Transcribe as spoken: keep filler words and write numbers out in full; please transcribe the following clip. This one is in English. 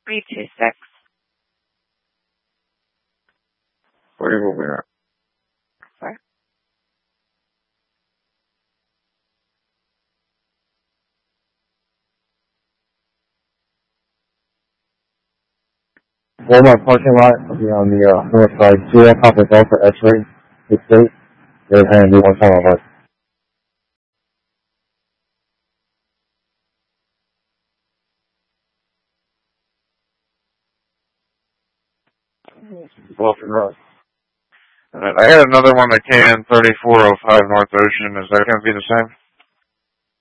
three two six. Where are you moving at? Sorry. Walmart parking lot on the, on the uh, north side. Zero Papa Delta X-ray. It's eight. They're handy one time of us. Wilson Road. Alright, I had another one that came in thirty-four oh five North Ocean. Is that going to be the same?